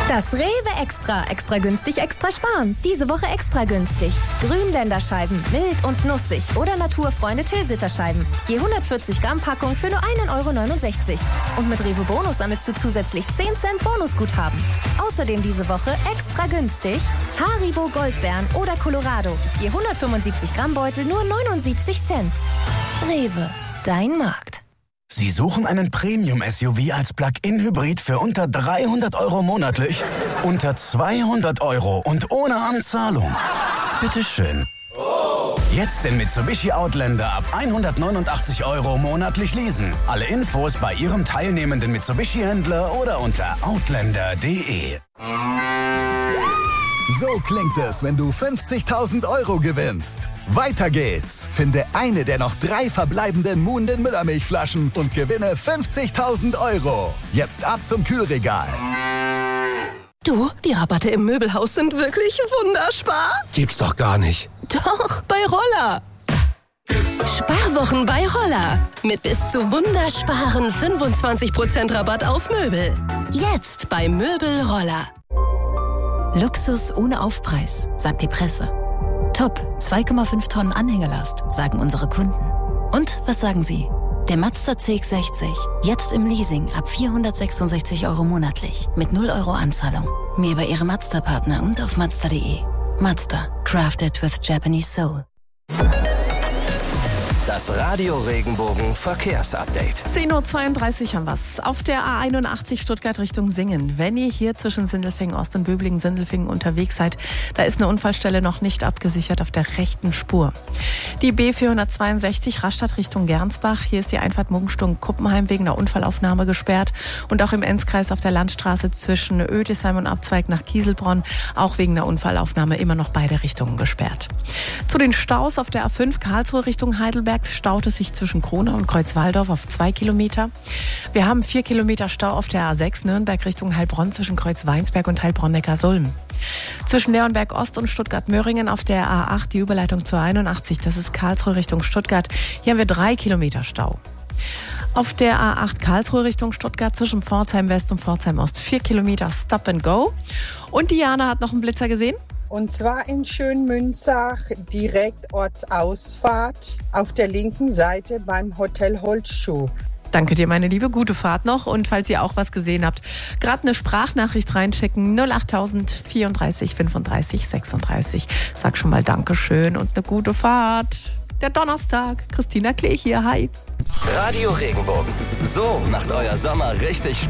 Das Rewe Extra. Extra günstig, extra sparen. Diese Woche extra günstig. Grünländerscheiben, mild und nussig oder Naturfreunde Tilsiterscheiben. Je 140 Gramm Packung für nur 1,69 €. Und mit Rewe Bonus sammelst du zusätzlich 10 Cent Bonusguthaben. Außerdem diese Woche extra günstig Haribo Goldbeeren oder Colorado. Je 175 Gramm Beutel nur 79 Cent. Rewe, dein Markt. Sie suchen einen Premium-SUV als Plug-in-Hybrid für unter 300 € monatlich? Unter 200 € und ohne Anzahlung? Bitteschön. Jetzt den Mitsubishi Outlander ab 189 € monatlich leasen. Alle Infos bei Ihrem teilnehmenden Mitsubishi-Händler oder unter outlander.de. So klingt es, wenn du 50.000 € gewinnst. Weiter geht's. Finde eine der noch 3 verbleibenden Muhnden Müllermilchflaschen und gewinne 50.000 €. Jetzt ab zum Kühlregal. Du, die Rabatte im Möbelhaus sind wirklich wunderspar. Gibt's doch gar nicht. Doch, bei Roller. Sparwochen bei Roller. Mit bis zu wundersparen 25% Rabatt auf Möbel. Jetzt bei Möbel Roller. Luxus ohne Aufpreis, sagt die Presse. Top, 2,5 Tonnen Anhängelast, sagen unsere Kunden. Und was sagen Sie? Der Mazda CX-60, jetzt im Leasing ab 466 € monatlich, mit 0 € Anzahlung. Mehr bei Ihrem Mazda-Partner und auf Mazda.de. Mazda, crafted with Japanese soul. Das Radio Regenbogen Verkehrsupdate. 10:32 Uhr haben wir's. Auf der A81 Stuttgart Richtung Singen. Wenn ihr hier zwischen Sindelfingen Ost und Böblingen-Sindelfingen unterwegs seid, da ist eine Unfallstelle noch nicht abgesichert auf der rechten Spur. Die B462 Rastatt Richtung Gernsbach. Hier ist die Einfahrt Muggensturm-Kuppenheim wegen einer Unfallaufnahme gesperrt. Und auch im Enzkreis auf der Landstraße zwischen Oedesheim und Abzweig nach Kieselbronn, auch wegen einer Unfallaufnahme immer noch beide Richtungen gesperrt. Zu den Staus auf der A5 Karlsruhe Richtung Heidelberg staut es sich zwischen Kronau und Kreuzwaldorf auf 2 Kilometer. Wir haben 4 Kilometer Stau auf der A6 Nürnberg Richtung Heilbronn zwischen Kreuzweinsberg und Heilbronn-Neckarsulm. Zwischen Leonberg Ost und Stuttgart-Möhringen auf der A8 die Überleitung zur 81, das ist Karlsruhe Richtung Stuttgart. Hier haben wir 3 Kilometer Stau. Auf der A8 Karlsruhe Richtung Stuttgart zwischen Pforzheim West und Pforzheim Ost 4 Kilometer Stop and Go. Und Diana hat noch einen Blitzer gesehen. Und zwar in Schönmünzach, direkt Ortsausfahrt auf der linken Seite beim Hotel Holzschuh. Danke dir, meine Liebe. Gute Fahrt noch. Und falls ihr auch was gesehen habt, gerade eine Sprachnachricht reinschicken. 08000 34 35 36. Sag schon mal Dankeschön und eine gute Fahrt. Der Donnerstag. Christina Klee hier. Hi. Radio Regenbogen. So macht euer Sommer richtig